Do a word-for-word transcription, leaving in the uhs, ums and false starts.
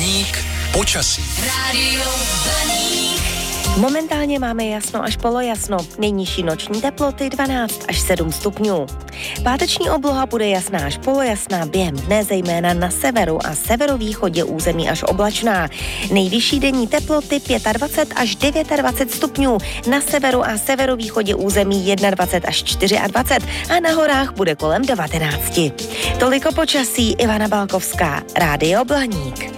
Blaník počasí. Rádio Blaník. Momentálně máme jasno až polojasno, nejnižší noční teploty dvanáct až sedm stupňů. Páteční obloha bude jasná až polojasná, během dne zejména na severu a severovýchodě území až oblačná. Nejvyšší denní teploty dvacet pět až dvacet devět stupňů, na severu a severovýchodě území dvacet jedna až dvacet čtyři a na horách bude kolem devatenáct. Toliko počasí, Ivana Balkovská, Rádio Blaník.